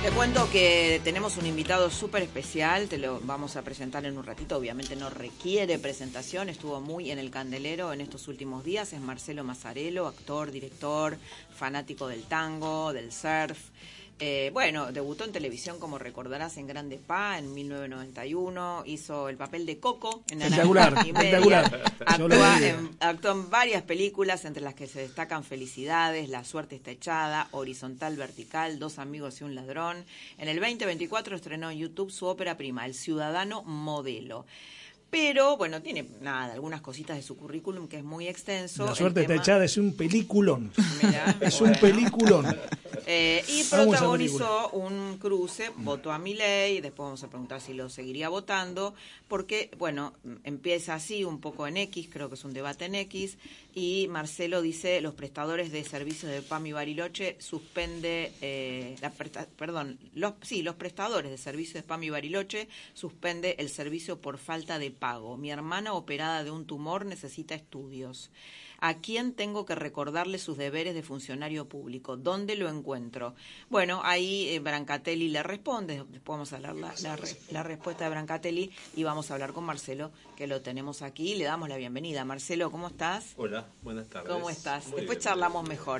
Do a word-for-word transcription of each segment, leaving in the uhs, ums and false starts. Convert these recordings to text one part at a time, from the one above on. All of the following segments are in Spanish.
Te cuento que tenemos un invitado súper especial, te lo vamos a presentar en un ratito, obviamente no requiere presentación, estuvo muy en el candelero en estos últimos días, es Marcelo Mazzarello, actor, director, fanático del tango, del surf. Eh, bueno, debutó en televisión, como recordarás, en Grande Pa en mil novecientos noventa y uno, hizo el papel de Coco en espectacular, Naranja y Media, espectacular. Actúa en, actuó en varias películas, entre las que se destacan Felicidades, La suerte está echada, Horizontal Vertical, Dos amigos y un ladrón. En el veinte veinticuatro estrenó en YouTube su ópera prima, El ciudadano modelo. Pero, bueno, tiene nada, algunas cositas de su currículum que es muy extenso. La suerte el tema... está echada, es un peliculón. Mirá, es bueno. un peliculón. Eh, y protagonizó un cruce, votó a Milei, después vamos a preguntar si lo seguiría votando, porque, bueno, empieza así un poco en X, creo que es un debate en X, y Marcelo dice, los prestadores de servicios de P A M y Bariloche suspende, eh, la presta, perdón, los, sí, los prestadores de servicios de P A M y Bariloche suspende el servicio por falta de pago. Mi hermana operada de un tumor necesita estudios. ¿A quién tengo que recordarle sus deberes de funcionario público? ¿Dónde lo encuentro? Bueno, ahí eh, Brancatelli le responde, después vamos a hablar la, la, la respuesta de Brancatelli y vamos a hablar con Marcelo, que lo tenemos aquí, le damos la bienvenida. Marcelo, ¿cómo estás? Hola, buenas tardes. ¿Cómo estás? Muy Después bien. charlamos mejor.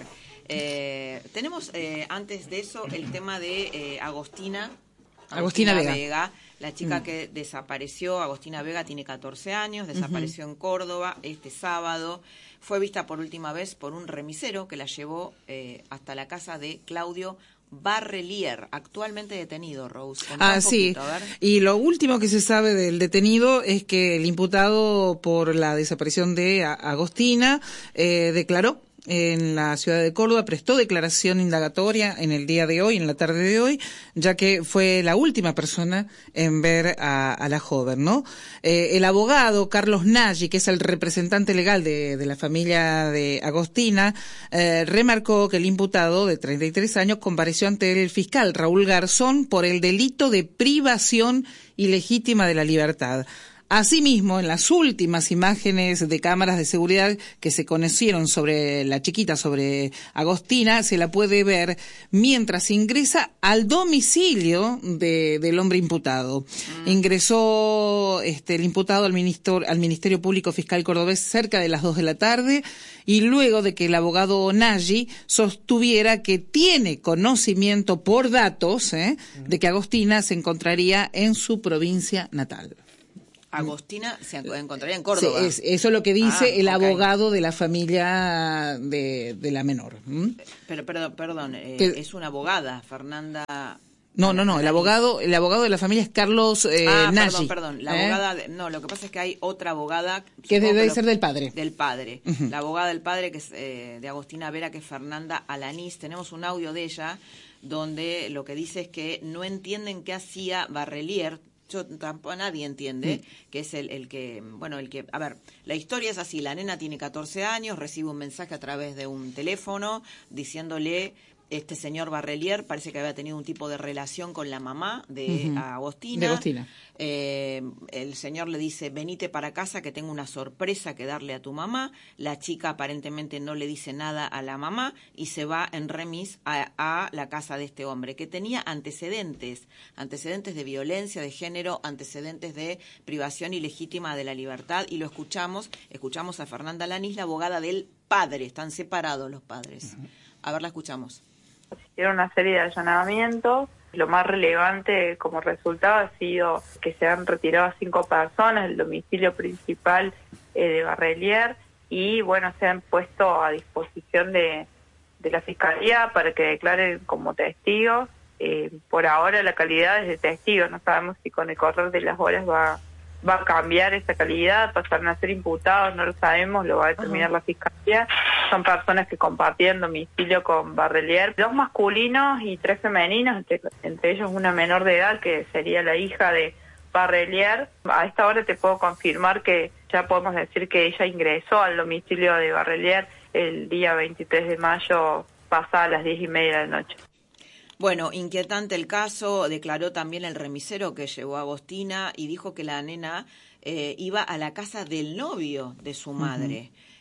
Eh, tenemos, eh, antes de eso, el tema de eh, Agostina. Agostina, Agostina Vega. Vega, la chica mm. que desapareció. Agostina Vega tiene catorce años, desapareció uh-huh. en Córdoba este sábado. Fue vista por última vez por un remisero que la llevó eh, hasta la casa de Claudio Barrelier, actualmente detenido, Rose. Contá ah, un poquito, sí. A ver. Y lo último que se sabe del detenido es que el imputado por la desaparición de Agostina eh, declaró en la ciudad de Córdoba, prestó declaración indagatoria en el día de hoy, en la tarde de hoy, ya que fue la última persona en ver a, a la joven, ¿no? Eh, el abogado Carlos Nagy, que es el representante legal de, de la familia de Agostina, eh, remarcó que el imputado de treinta y tres años compareció ante el fiscal Raúl Garzón por el delito de privación ilegítima de la libertad. Asimismo, en las últimas imágenes de cámaras de seguridad que se conocieron sobre la chiquita, sobre Agostina, se la puede ver mientras ingresa al domicilio de, del hombre imputado. Mm. Ingresó este, el imputado al, ministro, al Ministerio Público Fiscal Cordobés cerca de las dos de la tarde y luego de que el abogado Nagy sostuviera que tiene conocimiento por datos ¿eh? mm. de que Agostina se encontraría en su provincia natal. Agostina se encontraría en Córdoba. Sí, es, eso es lo que dice ah, el okay. abogado de la familia de, de la menor. ¿Mm? Pero, perdón, perdón eh, que, es una abogada, Fernanda... No, no, no, el abogado el abogado de la familia es Carlos eh, ah, Nagy. perdón, perdón, la ¿eh? abogada... De, no, lo que pasa es que hay otra abogada... Que debe que lo, ser del padre. Del padre. Uh-huh. La abogada del padre, que es eh, de Agostina Vera, que es Fernanda Alanís. Tenemos un audio de ella donde lo que dice es que no entienden qué hacía Barrelier. Yo tampoco nadie entiende mm. que es el, el que, bueno, el que, a ver, la historia es así, la nena tiene catorce años, recibe un mensaje a través de un teléfono diciéndole, este señor Barrelier parece que había tenido un tipo de relación con la mamá de uh-huh. Agostina. De Agostina. Eh, el señor le dice, venite para casa que tengo una sorpresa que darle a tu mamá. La chica aparentemente no le dice nada a la mamá y se va en remis a, a la casa de este hombre, que tenía antecedentes, antecedentes de violencia de género, antecedentes de privación ilegítima de la libertad, y lo escuchamos, escuchamos a Fernanda Alanís, la abogada del padre, están separados los padres. Uh-huh. A ver, la escuchamos. Era una serie de allanamientos. Lo más relevante como resultado ha sido que se han retirado a cinco personas del domicilio principal eh, de Barrelier y, bueno, se han puesto a disposición de, de la Fiscalía para que declaren como testigos. Eh, por ahora la calidad es de testigos, no sabemos si con el correr de las horas va, va a cambiar esa calidad, pasarán a ser imputados, no lo sabemos, lo va a determinar uh-huh. la Fiscalía. Son personas que compartían domicilio con Barrelier, dos masculinos y tres femeninos, entre, entre ellos una menor de edad que sería la hija de Barrelier. A esta hora te puedo confirmar que ya podemos decir que ella ingresó al domicilio de Barrelier el día veintitrés de mayo, pasada las diez y media de la noche. Bueno, inquietante el caso, declaró también el remisero que llevó a Agostina y dijo que la nena eh, iba a la casa del novio de su madre. Uh-huh.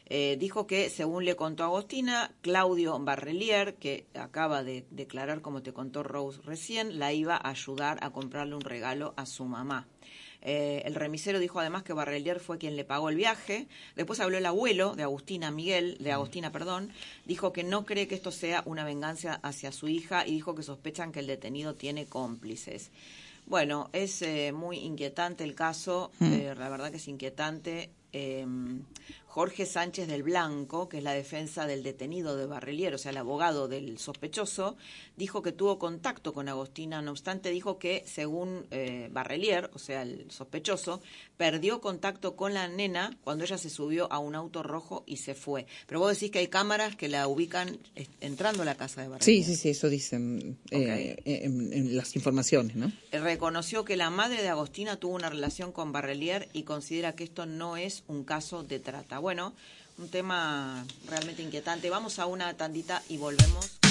Eh, dijo que, según le contó Agostina, Claudio Barrelier, que acaba de declarar, como te contó Rose recién, la iba a ayudar a comprarle un regalo a su mamá. Eh, el remisero dijo además que Barrelier fue quien le pagó el viaje. Después habló el abuelo de Agustina Miguel, de Agostina, perdón, dijo que no cree que esto sea una venganza hacia su hija y dijo que sospechan que el detenido tiene cómplices. Bueno, es eh, muy inquietante el caso, mm. eh, la verdad que es inquietante. Eh, Jorge Sánchez del Blanco, que es la defensa del detenido de Barrelier, o sea, el abogado del sospechoso, dijo que tuvo contacto con Agostina, no obstante dijo que, según eh, Barrelier, o sea, el sospechoso, perdió contacto con la nena cuando ella se subió a un auto rojo y se fue. Pero vos decís que hay cámaras que la ubican est- entrando a la casa de Barrelier. Sí, sí, sí, eso dicen eh, okay. en, en las informaciones, ¿no? Reconoció que la madre de Agostina tuvo una relación con Barrelier y considera que esto no es un caso de trata. Bueno, un tema realmente inquietante. Vamos a una tandita y volvemos.